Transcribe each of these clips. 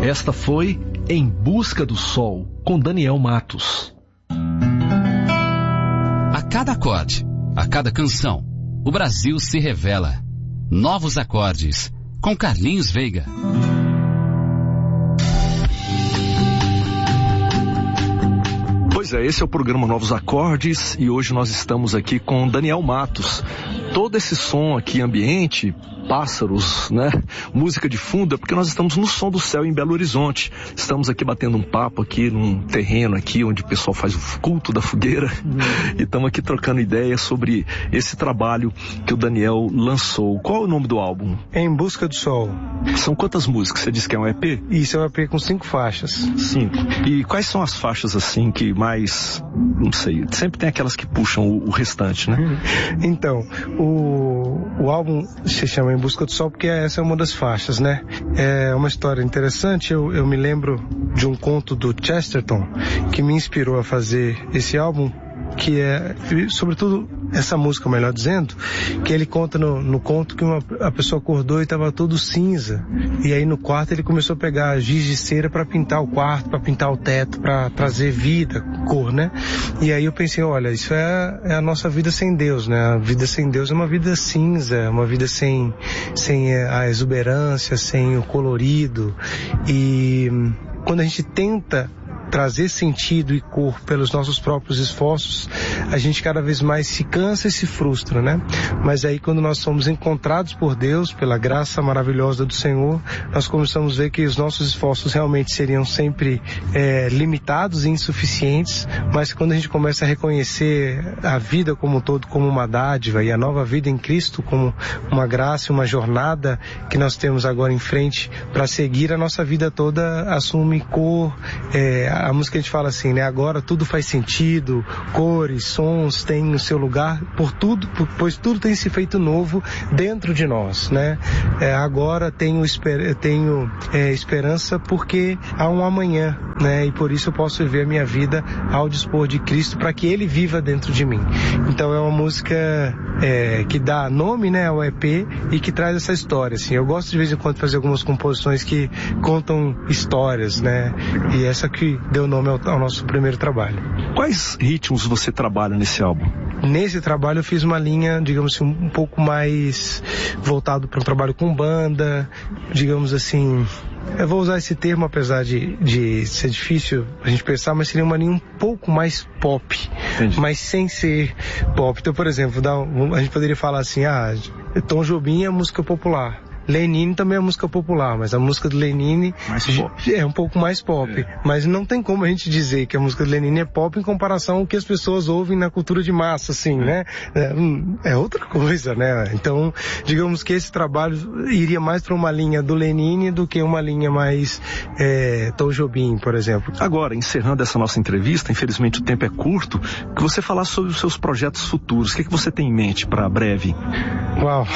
Esta foi Em Busca do Sol, com Daniel Matos. A cada acorde, a cada canção, o Brasil se revela. Novos acordes, com Carlinhos Veiga. Pois é, esse é o programa Novos Acordes e hoje nós estamos aqui com Daniel Matos. Todo esse som aqui, ambiente, pássaros, né? Música de fundo, é porque nós estamos no Som do Céu em Belo Horizonte. Estamos aqui batendo um papo aqui num terreno aqui onde o pessoal faz o culto da fogueira. E estamos aqui trocando ideias sobre esse trabalho que o Daniel lançou. Qual é o nome do álbum? Em Busca do Sol. São quantas músicas? Você disse que é um EP? Isso, é um EP com 5 faixas. 5. E quais são as faixas assim que mais, não sei, sempre tem aquelas que puxam o restante, né? Então, o álbum se chama Em Busca do Sol porque essa é uma das faixas, né? É uma história interessante. Eu me lembro de um conto do Chesterton que me inspirou a fazer esse álbum, que é, sobretudo, essa música, melhor dizendo, que ele conta no conto que a pessoa acordou e estava todo cinza, e aí no quarto ele começou a pegar giz de cera para pintar o quarto, para pintar o teto, para trazer vida, cor, né? E aí eu pensei, olha, isso é a nossa vida sem Deus, né? A vida sem Deus é uma vida cinza, uma vida sem a exuberância, sem o colorido, e quando a gente tenta trazer sentido e cor pelos nossos próprios esforços, a gente cada vez mais se cansa e se frustra, né? Mas aí quando nós somos encontrados por Deus, pela graça maravilhosa do Senhor, nós começamos a ver que os nossos esforços realmente seriam sempre limitados e insuficientes, mas quando a gente começa a reconhecer a vida como um todo como uma dádiva e a nova vida em Cristo como uma graça e uma jornada que nós temos agora em frente para seguir, a nossa vida toda assume cor. A música a gente fala assim, né? Agora tudo faz sentido, cores, sons têm o seu lugar, pois tudo tem se feito novo dentro de nós, né? Agora tenho esperança porque há um amanhã, né? E por isso eu posso viver a minha vida ao dispor de Cristo para que Ele viva dentro de mim. Então é uma música que dá nome, né, ao EP e que traz essa história, assim. Eu gosto de vez em quando de fazer algumas composições que contam histórias, né? E essa que deu nome ao nosso primeiro trabalho. Quais ritmos você trabalha nesse álbum? Nesse trabalho eu fiz uma linha, digamos assim, um pouco mais voltado para um trabalho com banda, digamos assim. Eu vou usar esse termo, apesar de ser difícil a gente pensar, mas seria uma linha um pouco mais pop. Entendi. Mas sem ser pop. Então, por exemplo, a gente poderia falar assim, Tom Jobim é música popular. Lenine também é música popular, mas a música do Lenine é um pouco mais pop. Mas não tem como a gente dizer que a música do Lenine é pop em comparação ao que as pessoas ouvem na cultura de massa, assim, né? É outra coisa, né? Então, digamos que esse trabalho iria mais para uma linha do Lenine do que uma linha mais Tom Jobim, por exemplo. Agora, encerrando essa nossa entrevista, infelizmente o tempo é curto, que você falar sobre os seus projetos futuros. O que você tem em mente para breve? Uau!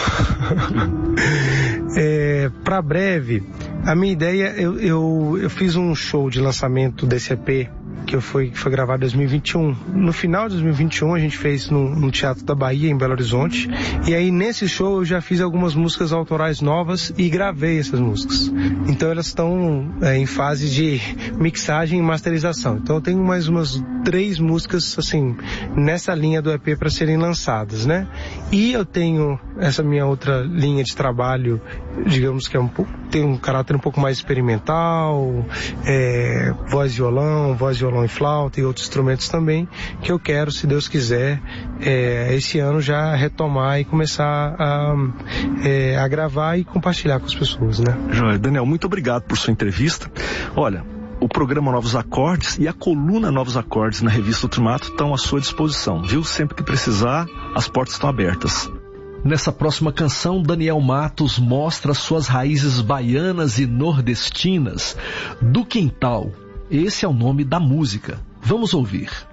Para breve, a minha ideia, eu fiz um show de lançamento desse EP que foi gravado em 2021. No final de 2021 a gente fez no Teatro da Bahia, em Belo Horizonte, e aí nesse show eu já fiz algumas músicas autorais novas e gravei essas músicas. Então elas estão em fase de mixagem e masterização. Então eu tenho mais umas 3 músicas assim nessa linha do EP para serem lançadas, né? E eu tenho essa minha outra linha de trabalho, digamos que tem um caráter um pouco mais experimental, voz e violão e flauta e outros instrumentos também, que eu quero, se Deus quiser, esse ano já retomar e começar a gravar e compartilhar com as pessoas, né? Joia. Daniel, muito obrigado por sua entrevista. Olha, o programa Novos Acordes e a coluna Novos Acordes na revista Ultimato estão à sua disposição, viu? Sempre que precisar, as portas estão abertas. Nessa próxima canção, Daniel Matos mostra suas raízes baianas e nordestinas. Do Quintal, esse é o nome da música. Vamos ouvir.